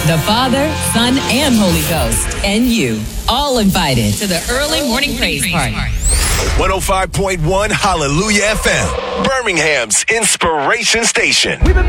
The Father, Son, and Holy Ghost. And you. All invited to the early morning praise party. 105.1 Hallelujah FM. Birmingham's Inspiration Station. We've been